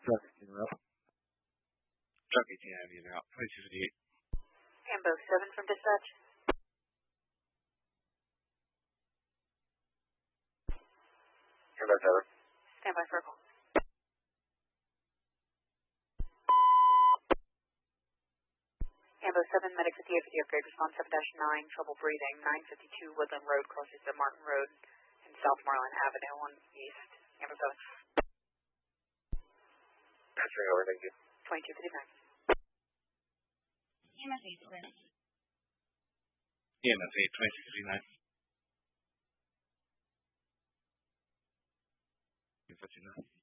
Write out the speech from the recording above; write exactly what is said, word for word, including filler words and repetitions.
Truck eighteen route. Truck eighteen Avenue route, twenty-two fifty-eight. Ambo seven from dispatch. Ambo seven. Stand by for a call. Ambo seven, Medic fifty-eight for the upgrade response seven dash nine, trouble breathing, nine fifty-two Woodland Road, crosses the Martin Road and South Marlin Avenue on East. Ambo seven. Answering over, thank you. twenty-two fifty-nine. E M S eight, over. E M S eight, twenty-two fifty-nine. fifty-nine.